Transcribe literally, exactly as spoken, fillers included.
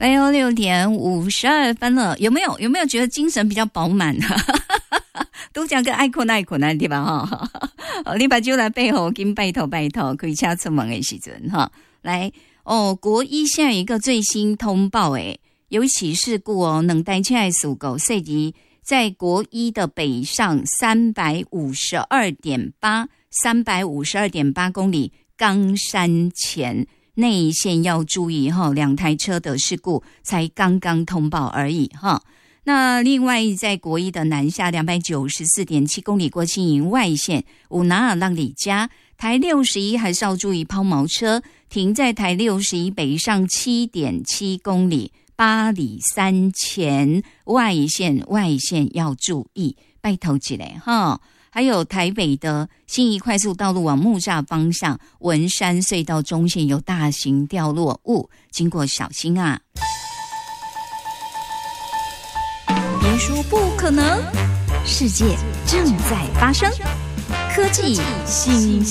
来哦，六点五十二分了，有没有有没有觉得精神比较饱满啊？都讲个爱困爱困的地方哈，哦，你把酒来背后跟拜托拜托，可以车出门的时阵哈。来哦，国一现在有一个最新通报诶，有一起事故哦，两台车的事故，涉及在国一的北上三百五十二点八三百五十二点八公里冈山前。内线要注意哈，两台车的事故才刚刚通报而已哈。那另外在国一的南下两百九十四点七公里过新营外线五拿尔浪里家，台六十一还是要注意抛锚车停在台六十一北上七点七公里八里山前外线外线要注意，拜托起来哈。还有台北的信义快速道路往木栅方向文山隧道中线有大型掉落物，经过小心啊！别说不可能，世界正在发生，科技新